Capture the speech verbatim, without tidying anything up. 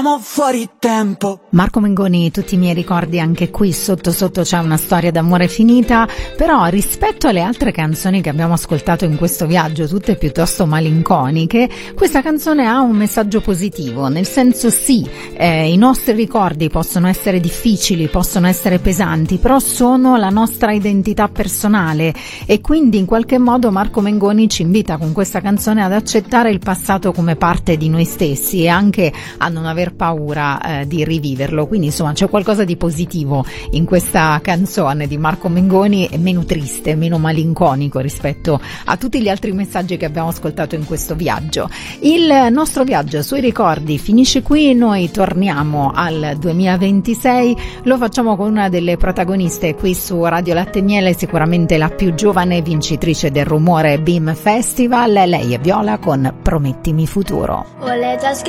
Fuori tempo. Marco Mengoni, tutti i miei ricordi, anche qui sotto sotto c'è una storia d'amore finita, però rispetto alle altre canzoni che abbiamo ascoltato in questo viaggio, tutte piuttosto malinconiche, questa canzone ha un messaggio positivo, nel senso sì, eh, i nostri ricordi possono essere difficili, possono essere pesanti, però sono la nostra identità personale e quindi in qualche modo Marco Mengoni ci invita con questa canzone ad accettare il passato come parte di noi stessi e anche a non aver paura eh, di riviverlo, quindi insomma c'è qualcosa di positivo in questa canzone di Marco Mengoni, è meno triste, meno malinconico rispetto a tutti gli altri messaggi che abbiamo ascoltato in questo viaggio. Il nostro viaggio sui ricordi finisce qui, noi torniamo al duemilaventisei, lo facciamo con una delle protagoniste qui su Radio Latte e Miele, sicuramente la più giovane vincitrice del Rumore Beam Festival, lei è Viola con Promettimi Futuro. Ho le tasche